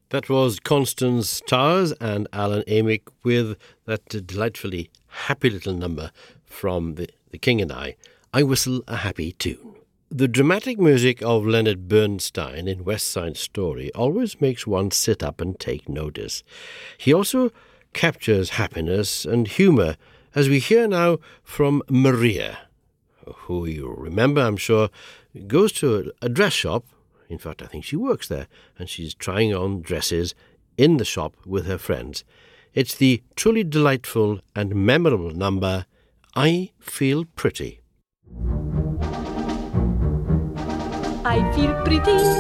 That was Constance Towers and Alan Amick with that delightfully happy little number from the King and I Whistle a Happy Tune. The dramatic music of Leonard Bernstein in West Side Story always makes one sit up and take notice. He also captures happiness and humour, as we hear now from Maria, who you remember, I'm sure, goes to a dress shop. In fact, I think she works there, and she's trying on dresses in the shop with her friends. It's the truly delightful and memorable number, I Feel Pretty. I feel pretty.